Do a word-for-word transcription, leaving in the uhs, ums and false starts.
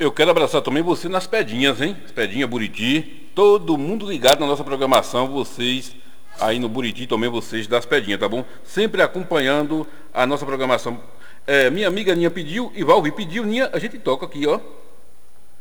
Eu quero abraçar também você nas pedinhas, hein? Pedinha, Buriti, todo mundo ligado na nossa programação, vocês aí no Buriti também, vocês das pedinhas, tá bom? Sempre acompanhando a nossa programação. É, minha amiga Ninha pediu e Valvi pediu, Ninha, a gente toca aqui, ó.